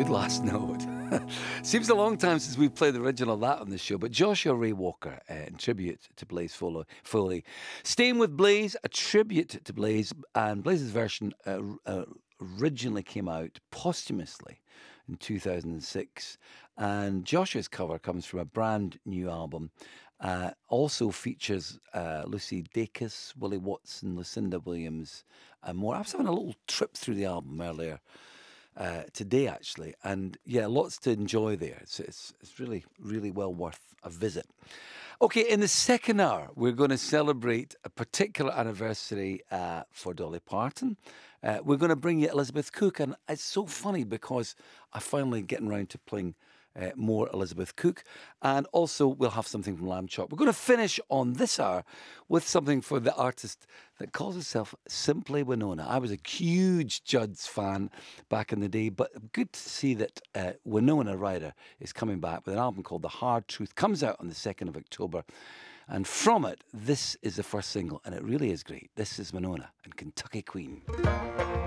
good last note. Seems a long time since we've played the original of that on the show, but Joshua Ray Walker in tribute to Blaze Foley. Staying with Blaze, a tribute to Blaze, and Blaze's version originally came out posthumously in 2006, and Joshua's cover comes from a brand new album. Also features Lucy Dacus, Willie Watson, Lucinda Williams, and more. I was having a little trip through the album earlier today, actually, and yeah, lots to enjoy there. It's really, really well worth a visit. Okay, in the second hour, we're going to celebrate a particular anniversary for Dolly Parton. We're going to bring you Elizabeth Cook, and it's so funny because I'm finally getting around to playing more Elizabeth Cook, and also we'll have something from Lamb Chop. We're going to finish on this hour with something for the artist that calls herself Simply Winona. I was a huge Judd's fan back in the day, but good to see that Winona Ryder is coming back with an album called The Hard Truth. Comes out on the 2nd of October, and from it, this is the first single, and it really is great. This is Winona and Kentucky Queen.